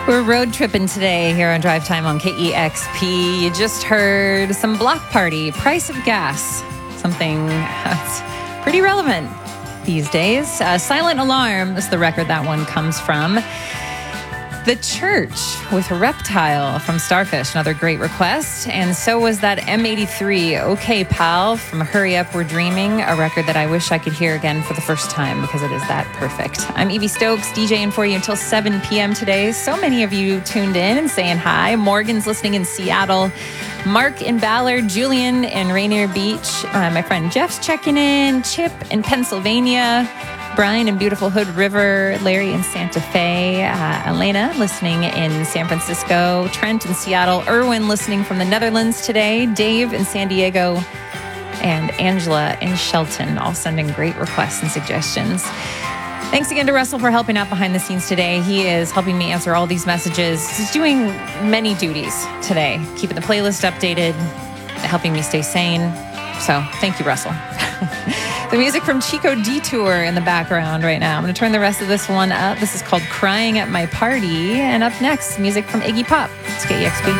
We're road tripping today here on Drive Time on KEXP. You just heard some Block Party, Price of Gas, something that's pretty relevant these days. Silent Alarm is the record that one comes from. The Church with Reptile from Starfish, another great request. And so was that M83, OK Pal from Hurry Up, We're Dreaming, a record that I wish I could hear again for the first time because it is that perfect. I'm Evie Stokes, DJing for you until 7 p.m. today. So many of you tuned in and saying hi. Morgan's listening in Seattle. Mark in Ballard, Julian in Rainier Beach. My friend Jeff's checking in. Chip in Pennsylvania. Brian in beautiful Hood River, Larry in Santa Fe, Elena listening in San Francisco, Trent in Seattle, Erwin listening from the Netherlands today, Dave in San Diego, and Angela in Shelton, all sending great requests and suggestions. Thanks again to Russell for helping out behind the scenes today. He is helping me answer all these messages. He's doing many duties today, keeping the playlist updated, helping me stay sane. So thank you, Russell. The music from Chico Detour in the background right now. I'm going to turn the rest of this one up. This is called Crying at My Party. And up next, music from Iggy Pop. It's KEXP.